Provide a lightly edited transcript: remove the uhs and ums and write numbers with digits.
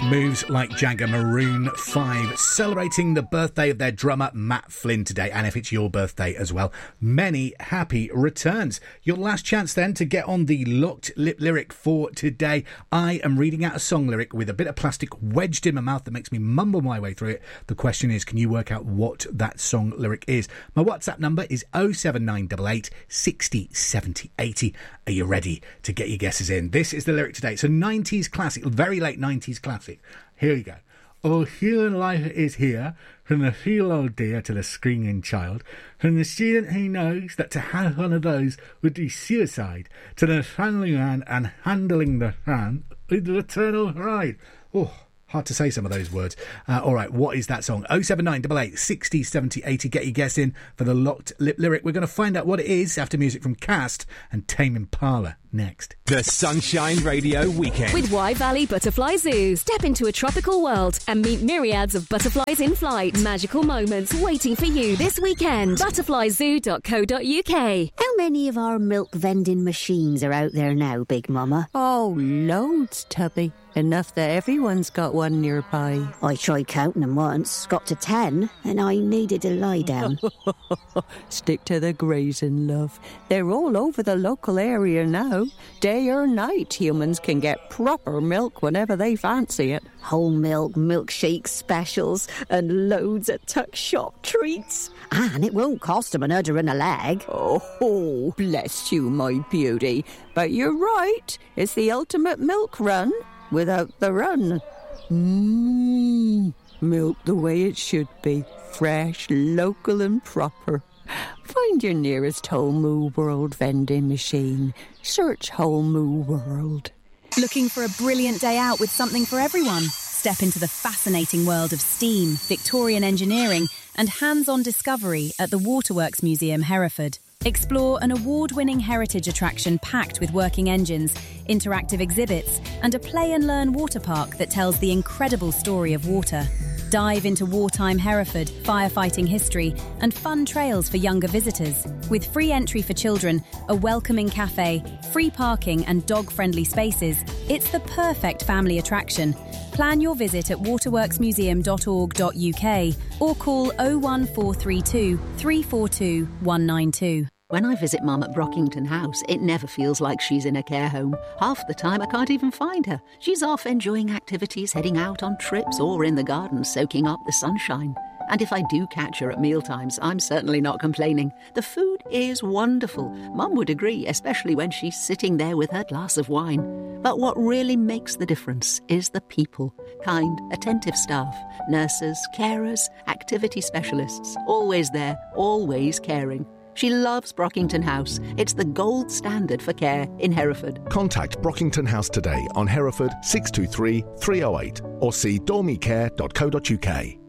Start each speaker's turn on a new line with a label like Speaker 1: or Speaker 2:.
Speaker 1: Moves Like Jagger, Maroon 5, celebrating the birthday of their drummer Matt Flynn today. And if it's your birthday as well, many happy returns. Your last chance then to get on the Locked Lip lyric for today. I am reading out a song lyric with a bit of plastic wedged in my mouth that makes me mumble my way through it. The question is, can you work out what that song lyric is? My WhatsApp number is 07988 60 70 80. Are you ready to get your guesses in? This is the lyric today. It's a 90s classic, very late 90s classic. Here you go. Oh, human life is here, from the feeble old dear to the screaming child, from the student who knows that to have one of those would be suicide, to the family man and handling the fan with the eternal pride. Oh, hard to say some of those words. All right, what is that song? 07988 60 70 80. Get your guess in for the Locked Lip lyric. We're going to find out what it is after music from Cast and Tame Impala next.
Speaker 2: The Sunshine Radio Weekend.
Speaker 3: With Wye Valley Butterfly Zoo. Step into a tropical world and meet myriads of butterflies in flight. Magical moments waiting for you this weekend. Butterflyzoo.co.uk.
Speaker 4: How many of our milk vending machines are out there now, Big Mama?
Speaker 5: Oh, loads, Tubby. Enough that everyone's got one nearby.
Speaker 4: I tried counting them once, got to 10, and I needed to lie down.
Speaker 5: Stick to the grazing, love. They're all over the local area now. Day or night, humans can get proper milk whenever they fancy it.
Speaker 4: Whole milk, milkshake specials, and loads of tuck shop treats. And it won't cost them an udder and a leg.
Speaker 5: Oh, bless you, my beauty. But you're right. It's the ultimate milk run without the run. Milk the way it should be. Fresh, local and proper. Find your nearest Whole Moo World vending machine. Search Whole Moo World.
Speaker 6: Looking for a brilliant day out with something for everyone? Step into the fascinating world of steam, Victorian engineering and hands-on discovery at the Waterworks Museum, Hereford. Explore an award-winning heritage attraction packed with working engines, interactive exhibits and a play-and-learn water park that tells the incredible story of water. Dive into wartime Hereford, firefighting history and fun trails for younger visitors. With free entry for children, a welcoming cafe, free parking and dog-friendly spaces, it's the perfect family attraction. Plan your visit at waterworksmuseum.org.uk or call 01432 342 192.
Speaker 7: When I visit Mum at Brockington House, it never feels like she's in a care home. Half the time I can't even find her. She's off enjoying activities, heading out on trips, or in the garden soaking up the sunshine. And if I do catch her at mealtimes, I'm certainly not complaining. The food is wonderful. Mum would agree, especially when she's sitting there with her glass of wine. But what really makes the difference is the people. Kind, attentive staff, nurses, carers, activity specialists. Always there, always caring. She loves Brockington House. It's the gold standard for care in Hereford.
Speaker 8: Contact Brockington House today on Hereford 623 308 or see dormicare.co.uk.